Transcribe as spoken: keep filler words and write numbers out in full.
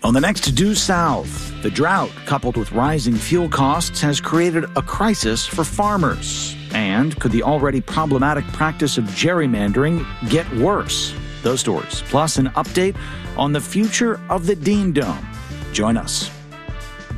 On the next Due South, the drought coupled with rising fuel costs has created a crisis for farmers. And could the already problematic practice of gerrymandering get worse? Those stories, plus an update on the future of the Dean Dome. Join us.